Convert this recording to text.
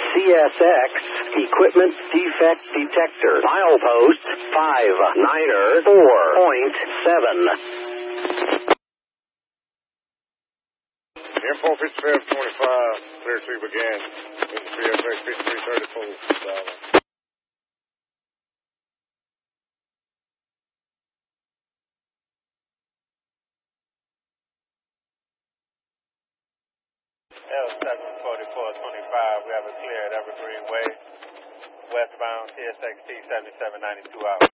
CSX Equipment Defect Detector. Milepost 59er 4.7. Info 5525, clear to begin. In CSX 5334. L74425, we have a clear at Evergreen Way, westbound TSXT 7792 out.